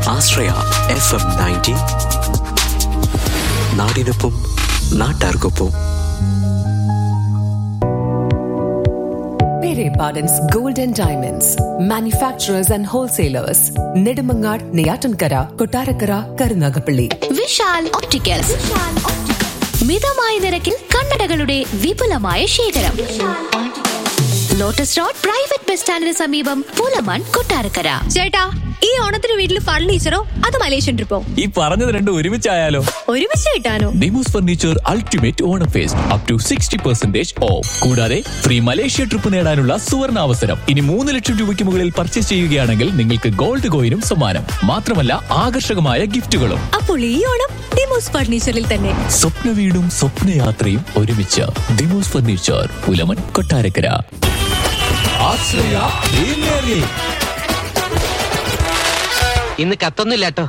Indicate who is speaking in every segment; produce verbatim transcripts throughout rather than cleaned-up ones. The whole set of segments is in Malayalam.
Speaker 1: ആശ്രയ എഫ് എം നയൻറ്റി. നാടിനൊപ്പം നാട്ടാർക്കൊപ്പം.
Speaker 2: Pere Pardon's Gold and Diamonds, manufacturers and wholesalers, Nedumangad, Neyatankara, Kottarakara, Karunagapalli.
Speaker 3: Vishal opticals, മിതമായ നിരക്കിൽ കണ്ണടകളുടെ വിപുലമായ ശേഖരം. ലോട്ടസ് റോഡ് പ്രൈവറ്റ് ബസ് സ്റ്റാൻഡിന് സമീപം, പൂലമൺ, കൊട്ടാരക്കര.
Speaker 4: ചേട്ടാ, ഈ ഓണത്തിന് വീട്ടിൽ ഫർണിച്ചറോ അത് മലേഷ്യൻ ട്രിപ്പോ?
Speaker 5: ഈ പറഞ്ഞത് രണ്ടും ഒരുമിച്ചായാലോ?
Speaker 4: ഒരുമിച്ച് കിട്ടാനോ?
Speaker 5: Demos furniture ultimate Onam first up to sixty percentage of. കൂടാതെ ഫ്രീ മലേഷ്യ ട്രിപ്പ് നേടാനുള്ള സുവർണ അവസരം. ഇനി മൂന്ന് ലക്ഷം രൂപയ്ക്ക് മുകളിൽ പർച്ചേസ് ചെയ്യുകയാണെങ്കിൽ നിങ്ങൾക്ക് ഗോൾഡ് കോയിനും സമ്മാനം. മാത്രമല്ല ആകർഷകമായ ഗിഫ്റ്റുകളും.
Speaker 4: അപ്പോൾ ഈ ഓണം ഡിമോസ് ഫർണിച്ചറിൽ തന്നെ.
Speaker 5: സ്വപ്ന വീടും സ്വപ്നയാത്രയും ഒരുമിച്ച്. ഡിമോസ് ഫർണിച്ചർ, പുലമൺ, കൊട്ടാരക്കര.
Speaker 6: ഇന്ന് കത്തൊന്നുമില്ല കേട്ടോ.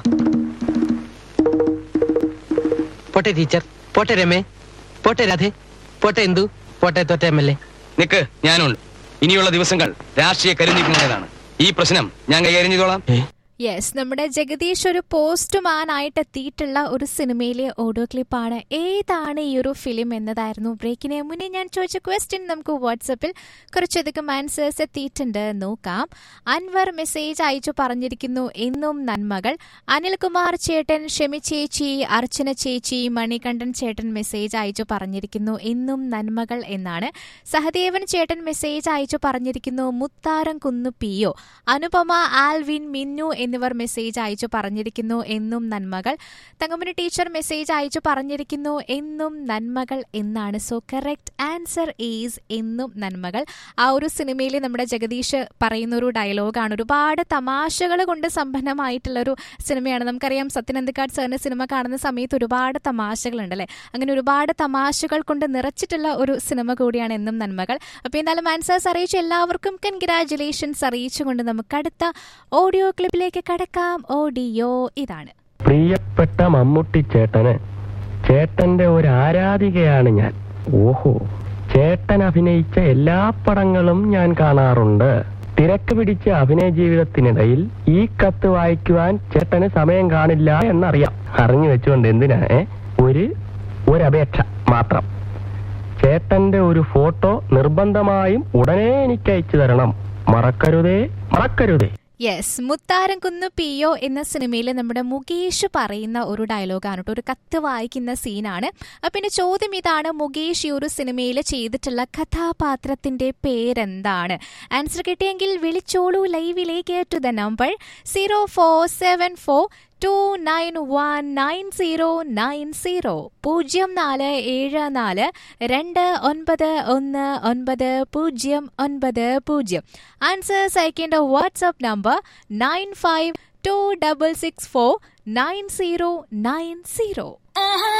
Speaker 6: പോട്ടെ ടീച്ചർ, പോട്ടെ രമേ, പോട്ടെ രാധേ, പോട്ടെ എന്തു, പോട്ടെ തോറ്റ എം എൽ എ.
Speaker 7: നിക്ക്, ഞാനുണ്ട്. ഇനിയുള്ള ദിവസങ്ങൾ രാഷ്ട്രീയ കരുനീക്കുന്നതാണ്. ഈ പ്രശ്നം ഞാൻ കൈകാര്യം ചെയ്തോളാം.
Speaker 8: യെസ്, നമ്മുടെ ജഗദീഷ് ഒരു പോസ്റ്റ് മാൻ ആയിട്ട് എത്തിയിട്ടുള്ള ഒരു സിനിമയിലെ ഓഡിയോ ക്ലിപ്പാണ്. ഏതാണ് ഈ ഒരു ഫിലിം എന്നതായിരുന്നു ബ്രേക്കിന് മുന്നേ ഞാൻ ചോദിച്ച ക്വസ്റ്റ്യൻ. നമുക്ക് വാട്സപ്പിൽ കുറച്ചധികം ആൻസേഴ്സ് എത്തിയിട്ടുണ്ട്, നോക്കാം. അൻവർ മെസ്സേജ് അയച്ചു പറഞ്ഞിരിക്കുന്നു എന്നും നന്മകൾ. അനിൽകുമാർ ചേട്ടൻ, ഷെമി ചേച്ചി, അർച്ചന ചേച്ചി, മണികണ്ഠൻ ചേട്ടൻ മെസ്സേജ് അയച്ചു പറഞ്ഞിരിക്കുന്നു എന്നും നന്മകൾ എന്നാണ്. സഹദേവൻ ചേട്ടൻ മെസ്സേജ് അയച്ചു പറഞ്ഞിരിക്കുന്നു മുത്താരം കുന്നു പിയോ. അനുപമ, ആൽവിൻ, മിന്നു എന്നിവർ മെസ്സേജ് അയച്ചു പറഞ്ഞിരിക്കുന്നു എന്നും നന്മകൾ. തങ്കമണി ടീച്ചർ മെസ്സേജ് അയച്ചു പറഞ്ഞിരിക്കുന്നു എന്നും നന്മകൾ എന്നാണ്. സോ കറക്റ്റ് ആൻസർ ഈസ് എന്നും നന്മകൾ. ആ ഒരു സിനിമയിൽ നമ്മുടെ ജഗദീഷ് പറയുന്ന ഒരു ഡയലോഗാണ്. ഒരുപാട് തമാശകൾ കൊണ്ട് സമ്പന്നമായിട്ടുള്ളൊരു സിനിമയാണ്. നമുക്കറിയാം, സത്യനന്ദിക്കാട് സാറിന്റെ സിനിമ കാണുന്ന സമയത്ത് ഒരുപാട് തമാശകളുണ്ട് അല്ലേ. അങ്ങനെ ഒരുപാട് തമാശകൾ കൊണ്ട് നിറച്ചിട്ടുള്ള ഒരു സിനിമ കൂടിയാണ് എന്നും നന്മകൾ. അപ്പോൾ എന്തായാലും ആൻസേഴ്സ് അറിയിച്ച എല്ലാവർക്കും കൺഗ്രാജുലേഷൻസ് അറിയിച്ചുകൊണ്ട് നമുക്ക് അടുത്ത ഓഡിയോ ക്ലിപ്പിലേക്ക് കടക്കാം. ഓഡിയോ ഇതാണ്.
Speaker 9: പ്രിയപ്പെട്ട മമ്മൂട്ടി ചേട്ടന്, ചേട്ടന്റെ ഒരു ആരാധികയാണ് ഞാൻ. ഓഹോ, ചേട്ടൻ അഭിനയിച്ച എല്ലാ പടങ്ങളും ഞാൻ കാണാറുണ്ട്. തിരക്ക് പിടിച്ച അഭിനയ ജീവിതത്തിനിടയിൽ ഈ കത്ത് വായിക്കുവാൻ ചേട്ടന് സമയം കാണില്ല എന്നറിയാം. അറിഞ്ഞു വെച്ചുകൊണ്ട് എന്തിനാ ഒരു ഒരപേക്ഷ മാത്രം. ചേട്ടന്റെ ഒരു ഫോട്ടോ നിർബന്ധമായും ഉടനെ എനിക്ക് അയച്ചു തരണം. മറക്കരുതേ, മറക്കരുതേ.
Speaker 8: യെസ്, മുത്താരം കുന്നു പിയോ എന്ന സിനിമയിൽ നമ്മുടെ മുകേഷ് പറയുന്ന ഒരു ഡയലോഗാണ് കേട്ടോ. ഒരു കത്ത് വായിക്കുന്ന സീനാണ്. പിന്നെ ചോദ്യം ഇതാണ്, മുകേഷ് ഈ ഒരു സിനിമയിൽ ചെയ്തിട്ടുള്ള കഥാപാത്രത്തിന്റെ പേരെന്താണ്? ആൻസർ കിട്ടിയെങ്കിൽ വിളിച്ചോളൂ ലൈവിലേക്ക് to the number zero four seven four to nine one nine zero nine zero പൂജ്യം നാല് ഏഴ് നാല് രണ്ട് ഒൻപത് ഒന്ന് ഒൻപത് പൂജ്യം ഒൻപത് പൂജ്യം. ആൻസേഴ്സ് അയക്കേണ്ട WhatsApp number nine five to double six four nine zero nine zero.